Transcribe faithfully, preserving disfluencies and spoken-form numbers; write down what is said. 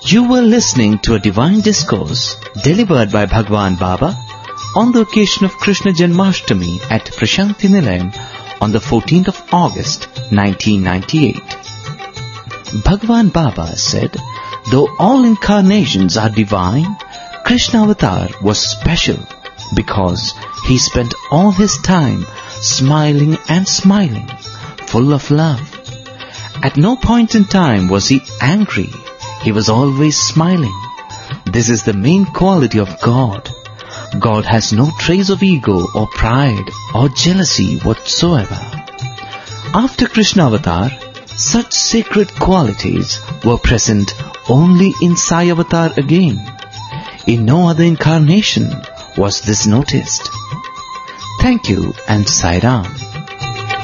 You were listening to a divine discourse delivered by Bhagwan Baba on the occasion of Krishna Janmashtami at Prashanti Nilayam on the fourteenth of August nineteen ninety-eight. Bhagwan Baba said, though all incarnations are divine, Krishna Avatar was special because he spent all his time smiling and smiling, full of love. At no point in time was he angry. He was always smiling. This is the main quality of God. God has no trace of ego or pride or jealousy whatsoever. After Krishna Avatar, such sacred qualities were present only in Sai Avatar again. In no other incarnation was this noticed. Thank you and Sai Ram.